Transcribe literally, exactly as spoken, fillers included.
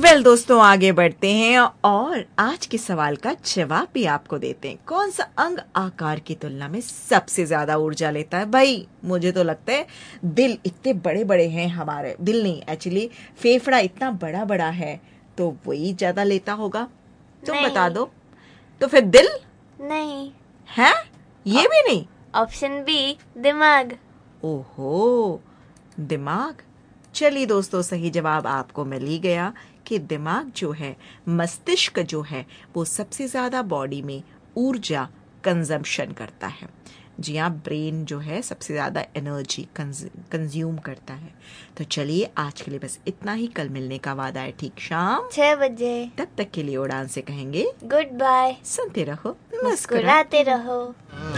Well दोस्तों, आगे बढ़ते हैं और आज के सवाल का जवाब भी आपको देते हैं। कौन सा अंग आकार की तुलना में सबसे ज्यादा ऊर्जा लेता है? भाई मुझे तो लगता है दिल। इतने बड़े बड़े हैं हमारे, दिल नहीं एक्चुअली, फेफड़ा इतना बड़ा बड़ा है तो वही ज्यादा लेता होगा। तुम नहीं। बता दो। तो फिर दिल नहीं है? ये भी नहीं? ऑप्शन बी दिमाग। ओहो, दिमाग। चलिए दोस्तों, सही जवाब आपको मिल ही गया कि दिमाग जो है, मस्तिष्क जो है, वो सबसे ज्यादा बॉडी में ऊर्जा कंजम्पशन करता है। जी हाँ, ब्रेन जो है सबसे ज्यादा एनर्जी कंज्यूम करता है। तो चलिए आज के लिए बस इतना ही। कल मिलने का वादा है ठीक शाम छह बजे। तब तक के लिए उड़ान से कहेंगे गुड बाय। सुनते रहो, मुस्कुराते रहो।